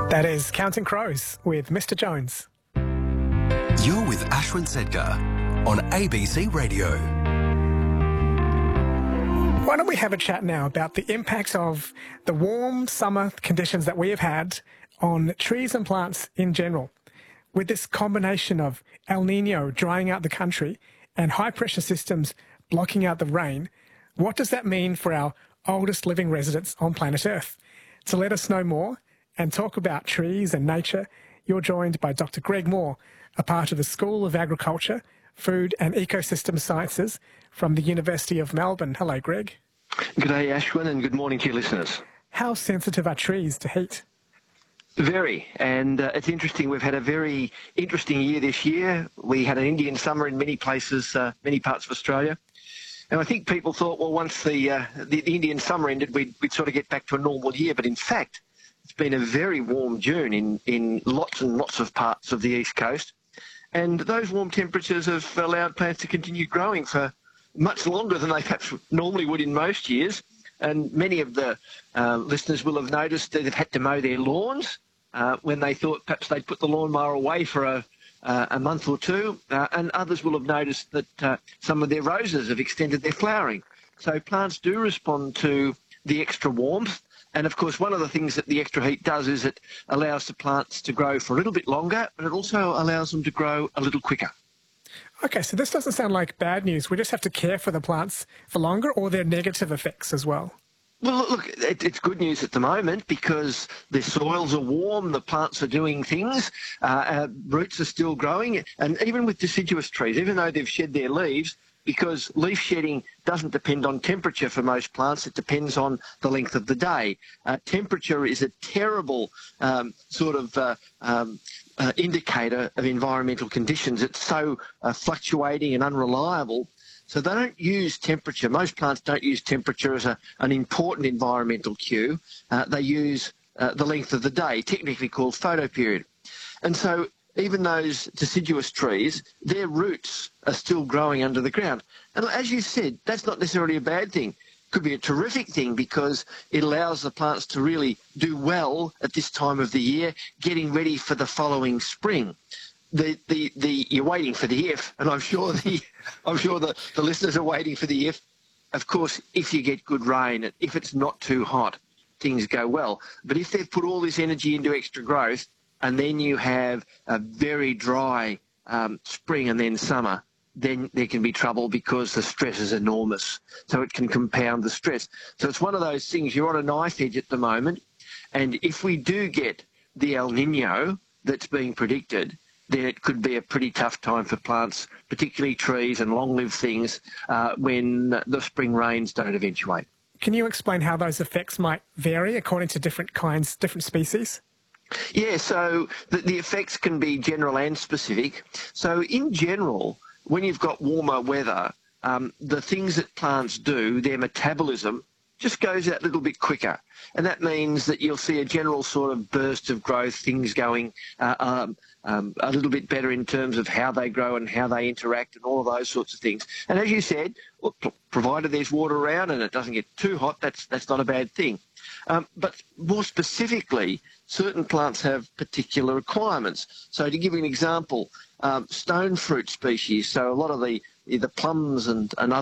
That is Counting Crows with Mr. Jones. You're with Ashwin Sedgar on ABC Radio. Why don't we have a chat now about the impact of the warm summer conditions that we have had on trees and plants in general. With this combination of El Nino drying out the country and high pressure systems blocking out the rain, what does that mean for our oldest living residents on planet Earth? To let us know more and talk about trees and nature, you're joined by Dr. Greg Moore, a part of the School of Agriculture, Food and Ecosystem Sciences from the University of Melbourne. Hello, Greg. Good day, Ashwin, and good morning to your listeners. How sensitive are trees to heat? Very, and it's interesting. We've had a very interesting year this year. We had an Indian summer in many places, many parts of Australia. And I think people thought, well, once the Indian summer ended, we'd sort of get back to a normal year. But in fact, it's been a very warm June in lots and lots of parts of the East Coast. And those warm temperatures have allowed plants to continue growing for much longer than they perhaps normally would in most years. And many of the listeners will have noticed that they've had to mow their lawns when they thought perhaps they'd put the lawnmower away for a month or two. And others will have noticed that some of their roses have extended their flowering. So plants do respond to the extra warmth. And, of course, one of the things that the extra heat does is it allows the plants to grow for a little bit longer, but it also allows them to grow a little quicker. Okay, so this doesn't sound like bad news. We just have to care for the plants for longer, or there are negative effects as well? Well, look, it's good news at the moment because the soils are warm, the plants are doing things, roots are still growing, and even with deciduous trees, even though they've shed their leaves, because leaf shedding doesn't depend on temperature for most plants, it depends on the length of the day. Temperature is a terrible indicator of environmental conditions. It's so fluctuating and unreliable. So they don't use temperature. Most plants don't use temperature as an important environmental cue. They use the length of the day, technically called photoperiod. And so even those deciduous trees, their roots are still growing under the ground. And as you said, that's not necessarily a bad thing. It could be a terrific thing because it allows the plants to really do well at this time of the year, getting ready for the following spring. You're waiting for the if, and I'm sure the listeners are waiting for the if. Of course, if you get good rain, if it's not too hot, things go well. But if they've put all this energy into extra growth, and then you have a very dry spring and then summer, then there can be trouble because the stress is enormous. So it can compound the stress. So it's one of those things, you're on a knife edge at the moment, and if we do get the El Nino that's being predicted, then it could be a pretty tough time for plants, particularly trees and long-lived things, when the spring rains don't eventuate. Can you explain how those effects might vary according to different species? Yeah, so the effects can be general and specific. So in general, when you've got warmer weather, the things that plants do, their metabolism just goes that little bit quicker. And that means that you'll see a general sort of burst of growth, things going a little bit better in terms of how they grow and how they interact and all of those sorts of things. And as you said, provided there's water around and it doesn't get too hot, that's not a bad thing. But more specifically, certain plants have particular requirements. So to give you an example, stone fruit species, so a lot of the plums and other